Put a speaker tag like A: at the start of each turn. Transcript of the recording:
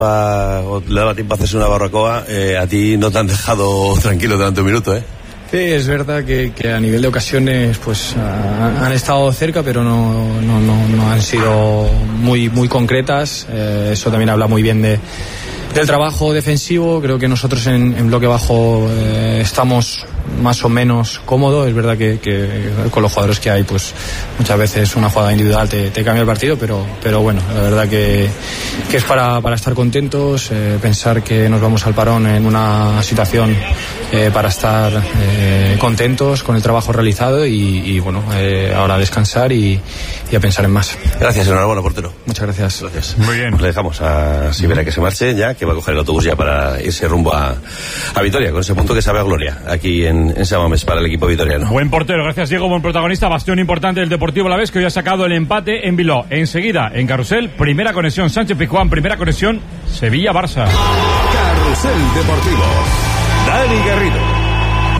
A: le daba tiempo a hacerse una barbacoa. A ti no te han dejado tranquilo durante un minuto, ¿eh?
B: Sí, es verdad que a nivel de ocasiones pues han estado cerca, pero no han sido muy concretas. Eso también habla muy bien del trabajo defensivo. Creo que nosotros en bloque bajo estamos más o menos cómodos. Es verdad que con los jugadores que hay, pues muchas veces una jugada individual te cambia el partido, pero bueno, la verdad que es para estar contentos, pensar que nos vamos al parón en una situación para estar contentos con el trabajo realizado y bueno, ahora a descansar y a pensar en más.
A: Gracias, enhorabuena, portero.
B: Muchas gracias.
C: Muy bien.
A: Pues le dejamos a Sibera que se marche ya, que va a coger el autobús ya para irse rumbo a Vitoria, con ese punto que sabe a gloria aquí en San Mamés para el equipo vitoriano.
C: Buen portero, gracias Diego, buen protagonista, bastión importante del Deportivo Alavés, que hoy ha sacado el empate en Bilbao. Enseguida, en Carrusel, primera conexión Sánchez-Pizjuán, primera conexión Sevilla-Barça.
D: Carrusel Deportivo. Dani